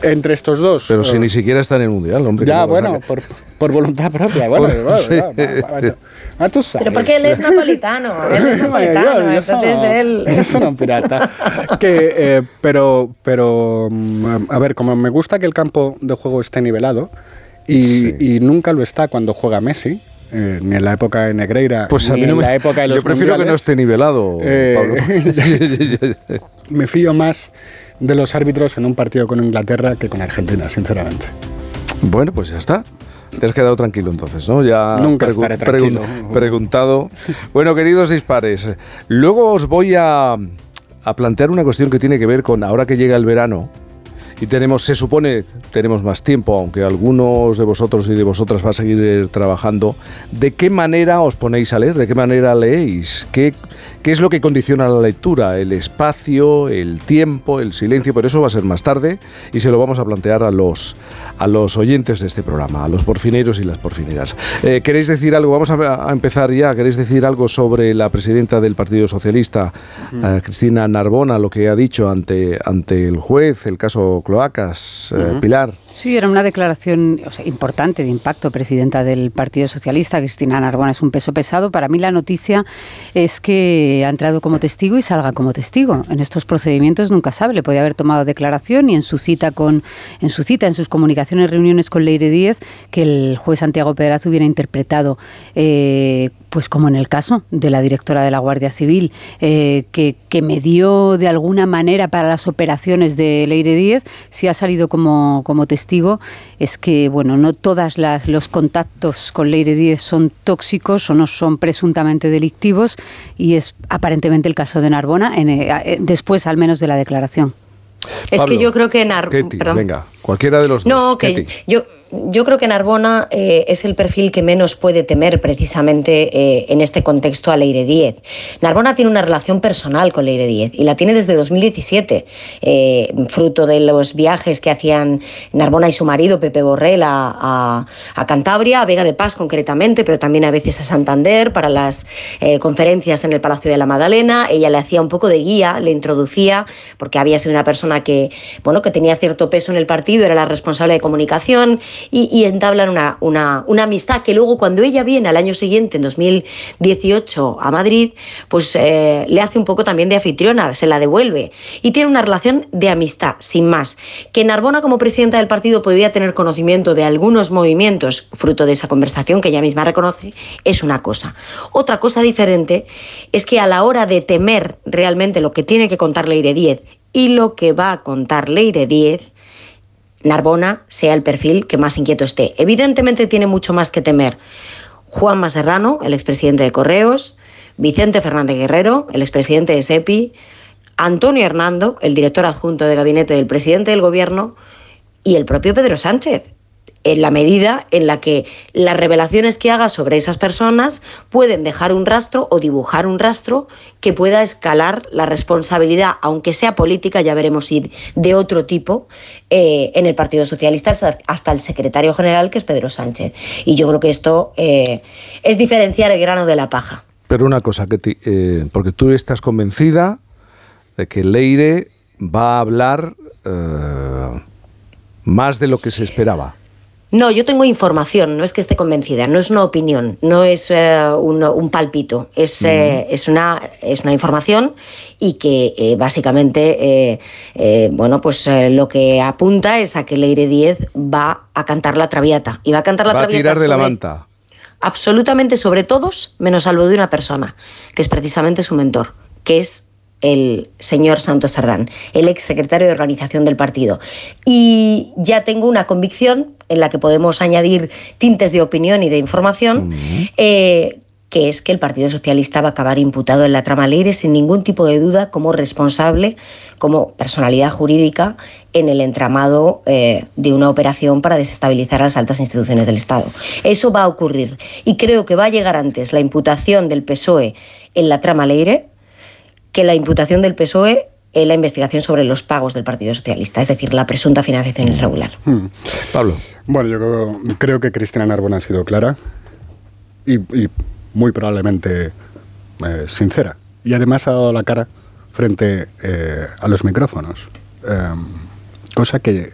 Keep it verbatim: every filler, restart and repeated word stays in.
Entre estos dos. Pero si uh, ni siquiera está en el Mundial, hombre. Ya, bueno, por, por voluntad propia. Bueno, por, bueno, sí. va, va, va, va, tú sabes. Pero porque él es napolitano. Él es napolitano, yo, yo entonces sono, él... Yo soy un pirata. que, eh, pero, pero, a ver, como me gusta que el campo de juego esté nivelado, y, sí. y nunca lo está cuando juega Messi, Eh, ni en la época de Negreira, pues ni a mí no en me, la época de los yo prefiero mundiales, que no esté nivelado, eh, Pablo. Me fío más de los árbitros en un partido con Inglaterra que con Argentina, sinceramente. Bueno, pues ya está. Te has quedado tranquilo entonces, ¿no? Ya Nunca estaré tranquilo. Pregun- preguntado. Bueno, queridos dispares, luego os voy a, a plantear una cuestión que tiene que ver con ahora que llega el verano. Y tenemos, se supone, tenemos más tiempo, aunque algunos de vosotros y de vosotras va a seguir trabajando. ¿De qué manera os ponéis a leer? ¿De qué manera leéis? ¿Qué, qué es lo que condiciona la lectura? El espacio, el tiempo, el silencio. Por eso va a ser más tarde y se lo vamos a plantear a los, a los oyentes de este programa, a los porfineros y las porfineras. Eh, ¿Queréis decir algo? Vamos a, a empezar ya. ¿Queréis decir algo sobre la presidenta del Partido Socialista, uh-huh. eh, Cristina Narbona, lo que ha dicho ante, ante el juez, el caso Cloacas, eh, uh-huh. Pilar? Sí, era una declaración o sea, importante, de impacto. Presidenta del Partido Socialista, Cristina Narbona, es un peso pesado. Para mí la noticia es que ha entrado como testigo y salga como testigo. En estos procedimientos nunca sabe, le podía haber tomado declaración y en su cita, con, en su cita, en sus comunicaciones, reuniones con Leire Díez, que el juez Santiago Pedraza hubiera interpretado, eh, pues como en el caso de la directora de la Guardia Civil, eh, que, que medió de alguna manera para las operaciones de Leire Díez. Si ha salido como, como testigo, es que, bueno, no todas las, los contactos con Leire Díez son tóxicos o no son presuntamente delictivos, y es aparentemente el caso de Narbona, en, eh, después al menos de la declaración. Es Pablo, que yo creo que Narbona... Venga, cualquiera de los dos. No, que Ketty. yo... Yo creo que Narbona eh, es el perfil que menos puede temer precisamente eh, en este contexto a Leire Díez. Narbona tiene una relación personal con Leire Díez y la tiene desde dos mil diecisiete, eh, fruto de los viajes que hacían Narbona y su marido Pepe Borrell a, a, a Cantabria, a Vega de Paz concretamente, pero también a veces a Santander para las eh, conferencias en el Palacio de la Magdalena. Ella le hacía un poco de guía, le introducía, porque había sido una persona que, bueno, que tenía cierto peso en el partido, era la responsable de comunicación. Y, y entablan una, una, una amistad que luego, cuando ella viene al año siguiente, en dos mil dieciocho, a Madrid, pues eh, le hace un poco también de anfitriona, se la devuelve. Y tiene una relación de amistad, sin más. Que Narbona, como presidenta del partido, podría tener conocimiento de algunos movimientos, fruto de esa conversación que ella misma reconoce, es una cosa. Otra cosa diferente es que a la hora de temer realmente lo que tiene que contar Leire Díez y lo que va a contar Leire Díez, Narbona sea el perfil que más inquieto esté. Evidentemente tiene mucho más que temer Juanma Serrano, el expresidente de Correos, Vicente Fernández Guerrero, el expresidente de SEPI, Antonio Hernando, el director adjunto de gabinete del presidente del gobierno, y el propio Pedro Sánchez, en la medida en la que las revelaciones que haga sobre esas personas pueden dejar un rastro o dibujar un rastro que pueda escalar la responsabilidad, aunque sea política, ya veremos si de otro tipo, eh, en el Partido Socialista hasta el secretario general, que es Pedro Sánchez. Y yo creo que esto eh, es diferenciar el grano de la paja. Pero una cosa, que te, eh, porque tú estás convencida de que Leire va a hablar eh, más de lo que se esperaba. No, yo tengo información, no es que esté convencida, no es una opinión, no es eh, un, un palpito, es, uh-huh. eh, es, una, es una información y que eh, básicamente eh, eh, bueno, pues eh, lo que apunta es a que Leire Díez va a cantar la Traviata. Y va a cantar la va Traviata. Va a tirar de sobre, la manta. Absolutamente sobre todos, menos salvo de una persona, que es precisamente su mentor, que es el señor Santos Cerdán, el ex secretario de organización del partido. Y ya tengo una convicción en la que podemos añadir tintes de opinión y de información, uh-huh. eh, que es que el Partido Socialista va a acabar imputado en la trama Leire sin ningún tipo de duda como responsable, como personalidad jurídica en el entramado eh, de una operación para desestabilizar a las altas instituciones del Estado. Eso va a ocurrir y creo que va a llegar antes la imputación del P S O E en la trama Leire que la imputación del P S O E en la investigación sobre los pagos del Partido Socialista, es decir, la presunta financiación irregular. Hmm. Pablo. Bueno, yo creo, creo que Cristina Narbona ha sido clara y, y muy probablemente eh, sincera. Y además ha dado la cara frente eh, a los micrófonos. Eh, cosa que